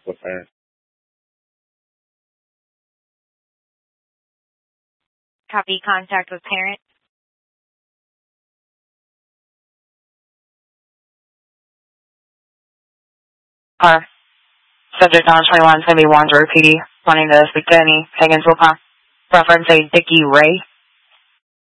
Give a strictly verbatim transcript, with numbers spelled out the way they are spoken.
with parents. Copy contact with parent. Uh, subject on twenty-one, it's going to be Warrensburg P D, wanting to speak to any Higginsville cop. Reference a Dickie Ray.